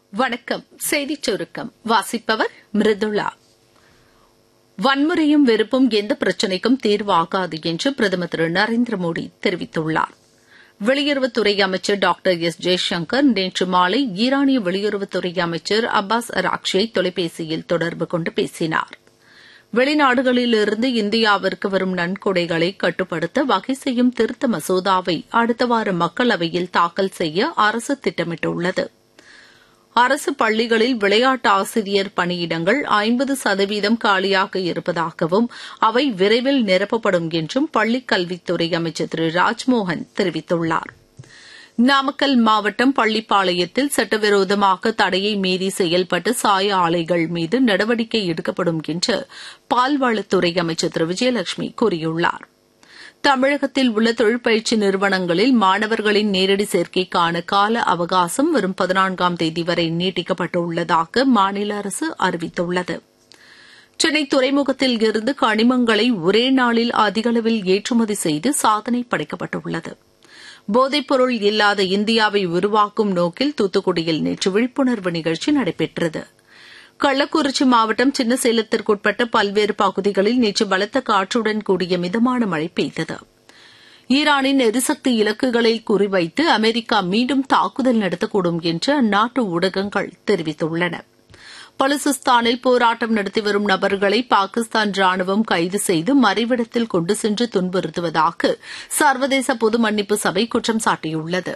வணக்கம். செய்திச் சுருக்கம் வாசிப்பவர் மிருதுளா. வன்முறையும் வெறுப்பும் எந்த பிரச்சினைக்கும் தீர்வாகாது என்று பிரதமர் திரு நரேந்திர மோடி தெரிவித்துள்ளார். வெளியுறவுத்துறை அமைச்சர் டாக்டர் எஸ் ஜெய்சங்கர் நேற்று மாலை ஈரானிய வெளியுறவுத்துறை அமைச்சர் அப்பாஸ் அராக்ஷியை தொலைபேசியில் தொடர்பு கொண்டு பேசினார். வெளிநாடுகளிலிருந்து இந்தியாவிற்கு வரும் நன்கொடைகளை கட்டுப்படுத்த வகை செய்யும் திருத்த மசோதாவை அடுத்த வார மக்களவையில் தாக்கல் செய்ய அரசு திட்டமிட்டுள்ளது. அரசு பள்ளிகளில் விளையாட்டு ஆசிரியர் பணியிடங்கள் 50% காலியாக இருப்பதாகவும் அவை விரைவில் நிரப்பப்படும் என்றும் பள்ளிக் கல்வித்துறை அமைச்சர் திரு ராஜ்மோகன் தெரிவித்துள்ளார். நாமக்கல் மாவட்டம் பள்ளிப்பாளையத்தில் சட்டவிரோதமாக தடையை மீறி செயல்பட்ட சாய ஆலைகள் மீது நடவடிக்கை எடுக்கப்படும் என்று பால்வளத்துறை அமைச்சர் திரு விஜயலட்சுமி கூறியுள்ளார். தமிழகத்தில் உள்ள தொழிற்பயிற்சி நிறுவனங்களில் மாணவர்களின் நேரடி சேர்க்கைக்கான கால அவகாசம் வரும் 14ஆம் தேதி வரை நீட்டிக்கப்பட்டுள்ளதாக மாநில அரசு அறிவித்துள்ளது. சென்னை துறைமுகத்தில் இருந்து கனிமங்களை ஒரே நாளில் அதிகளவில் ஏற்றுமதி செய்து சாதனை படைக்கப்பட்டுள்ளது. போதைப்பொருள் இல்லாத இந்தியாவை உருவாக்கும் நோக்கில் தூத்துக்குடியில் நேற்று விழிப்புணர்வு நிகழ்ச்சி நடைபெற்றது. கள்ளக்குறிச்சி மாவட்டம் சின்னசேலத்திற்குட்பட்ட பல்வேறு பகுதிகளில் நேற்று பலத்த காற்றுடன் கூடிய மிதமான மழை பெய்தது. ஈரானின் எரிசக்தி இலக்குகளை குறிவைத்து அமெரிக்கா மீண்டும் தாக்குதல் நடத்தக்கூடும் என்று அந்நாட்டு ஊடகங்கள் தெரிவித்துள்ளன. பலுசிஸ்தானில் போராட்டம் நடத்தி வரும் நபர்களை பாகிஸ்தான் ராணுவம் கைது செய்து மறைவிடத்தில் கொண்டு சென்று துன்புறுத்துவதாக சர்வதேச பொது மன்னிப்பு சபை குற்றம் சாட்டியுள்ளது.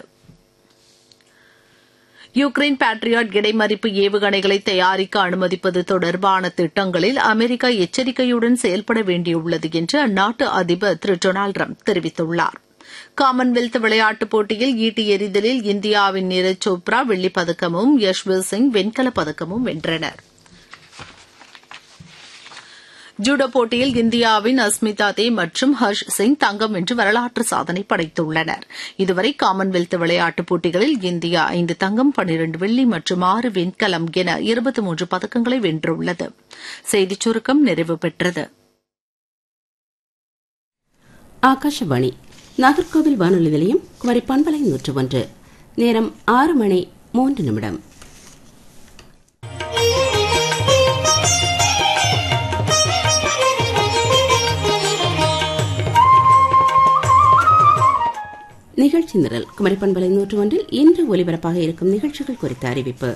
யுக்ரைன் பேட்ரியாட் இடைமறிப்பு ஏவுகணைகளை தயாரிக்க அனுமதிப்பது தொடர்பான திட்டங்களில் அமெரிக்கா எச்சரிக்கையுடன் செயல்பட வேண்டியுள்ளது என்று அந்நாட்டு அதிபர் திரு டொனால்டு டிரம்ப் தெரிவித்துள்ளார். காமன்வெல்த் விளையாட்டுப் போட்டியில் ஈட்டி எறிதலில் இந்தியாவின் நீரஜ் சோப்ரா வெள்ளிப் பதக்கமும் யஷ்வீர் சிங் வெண்கலப் பதக்கமும் வென்றனர். ஜூடோ போட்டியில் இந்தியாவின் அஸ்மிதா தே மற்றும் ஹர்ஷ் சிங் தங்கம் வென்று வரலாற்று சாதனை படைத்துள்ளனர். இதுவரை காமன்வெல்த் விளையாட்டுப் போட்டிகளில் இந்தியா 5 தங்கம், 12 வெள்ளி மற்றும் 6 வெண்கலம் என 23 பதக்கங்களை வென்றுள்ளது. செய்திச் சுருக்கம் நிறைவு பெற்றது. ஆகாஷவாணி நாகர்கோவில் வானொலி நிலையம், குமரி பண்பலை 101. நேரம் 6:03. நிகழ்ச்சி நிரல் குமரி பண்பலை 101 இன்று ஒலிபரப்பாக இருக்கும் நிகழ்ச்சிகள் குறித்த அறிவிப்பு.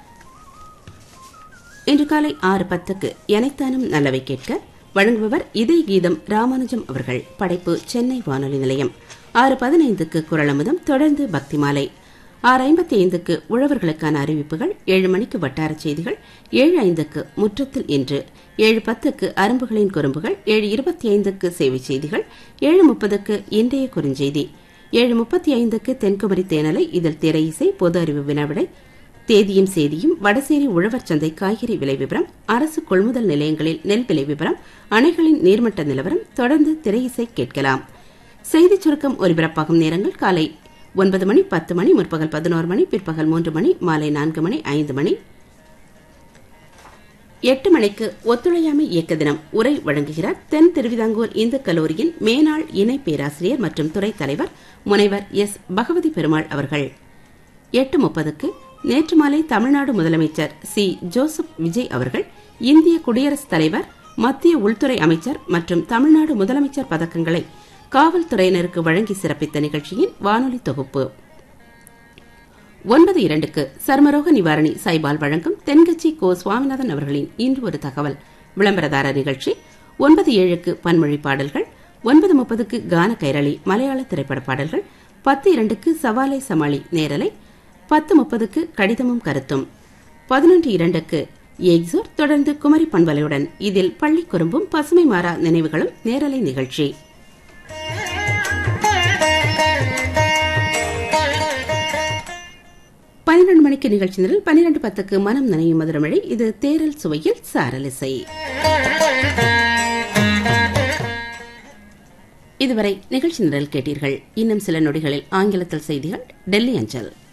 இன்று காலை 6:10 எனைத்தானும் நல்லவை கேட்க வழங்குபவர் இதய கீதம் ராமானுஜம் அவர்கள். படைப்பு சென்னை வானொலி நிலையம். 6:15 குரலமுதம், தொடர்ந்து பக்தி மாலை. 6:55 உழவர்களுக்கான அறிவிப்புகள். 7 மணிக்கு வட்டார செய்திகள். 7:05 முற்றத்தில் இன்று. 7:10 அரும்புகளின் குறும்புகள். 7:25 சேவை செய்திகள். 7:30 இன்றைய குறுஞ்செய்தி. 7:35 தென்குமரி தேனலை. இதில் திரை இசை, பொது அறிவு வினாவிடை, தேதியும் செய்தியும், வடசேரி உழவர் சந்தை காய்கறி விலை விவரம், அரசு கொள்முதல் நிலையங்களில் நெல் விலை விவரம், அணைகளின் நீர்மட்ட நிலவரம், தொடர்ந்து திரை இசை கேட்கலாம். செய்திச் சுருக்கம் ஒலிபரப்பாகும் நேரங்கள்: காலை 9 மணி, 10 மணி, முற்பகல் 11 மணி, பிற்பகல் 3 மணி, மாலை 4 மணி, 5 மணி. 8 மணிக்கு ஒத்துழையாமை இயக்க தினம் உரை வழங்குகிறார் தென் திருவிதாங்கூர் இந்து கல்லூரியின் மேனாள் இணை பேராசிரியர் மற்றும் துறை தலைவர் முனைவர் எஸ் பகவதி பெருமாள் அவர்கள். 8:30 நேற்று மாலை தமிழ்நாடு முதலமைச்சர் சி ஜோசப் விஜய் அவர்கள் இந்திய குடியரசுத் தலைவர், மத்திய உள்துறை அமைச்சர் மற்றும் தமிழ்நாடு முதலமைச்சர் பதக்கங்களை காவல்துறையினருக்கு வழங்கி சிறப்பித்த நிகழ்ச்சியின் வானொலி தொகுப்பு. 9:02 சர்மரோக நிவாரணி சைபால் வழங்கும் தென்கட்சி கோ சுவாமிநாதன் அவர்களின் இன்று ஒரு தகவல் விளம்பரதாரர் நிகழ்ச்சி. 9:07 பன்மொழி பாடல்கள். 9:30 கான கைரளி மலையாள திரைப்பட பாடல்கள். 10:02 சவாலை சமாளி நேரலை. 10:30 கடிதமும் கருத்தும். 11:02 எக்ஸோர், தொடர்ந்து குமரி பண்பலையுடன். இதில் பள்ளி குறும்பும் பசுமை மாறா நினைவுகளும் நேரலை நிகழ்ச்சி. 12 மணிக்கு நிகழ்ச்சி நிரல். 12:10 மனம் நனையும் மதுரமழை. இது தேரல் சுவையில் சாரலிசை. இதுவரை நிகழ்ச்சி நிரல் கேட்டீர்கள். இன்னும் சில நொடிகளில் ஆங்கிலத்தில் செய்திகள் டெல்லி அஞ்சல்.